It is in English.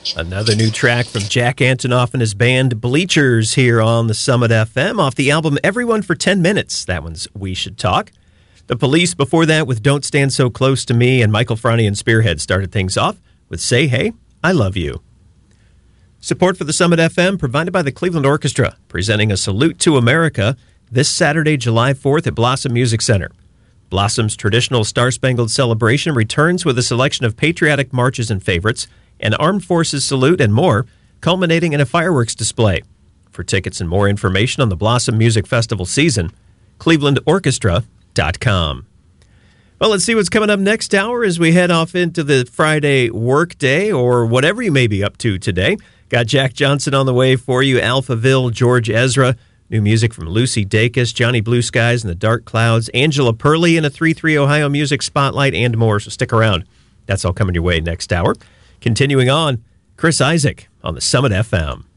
Another new track from Jack Antonoff and his band Bleachers here on the Summit FM off the album Everyone for 10 Minutes. That one's We Should Talk. The Police before that with Don't Stand So Close to Me, and Michael Franti and Spearhead started things off with Say Hey, I Love You. Support for the Summit FM provided by the Cleveland Orchestra, presenting a Salute to America this Saturday, July 4th at Blossom Music Center. Blossom's traditional Star-Spangled Celebration returns with a selection of patriotic marches and favorites, an Armed Forces salute, and more, culminating in a fireworks display. For tickets and more information on the Blossom Music Festival season, clevelandorchestra.com. Well, let's see what's coming up next hour as we head off into the Friday work day or whatever you may be up to today. Got Jack Johnson on the way for you, Alphaville, George Ezra, new music from Lucy Dacus, Johnny Blue Skies and the Dark Clouds, Angela Perley in a 3-3 Ohio Music Spotlight, and more, so stick around. That's all coming your way next hour. Continuing on, Chris Isaak on the Summit FM.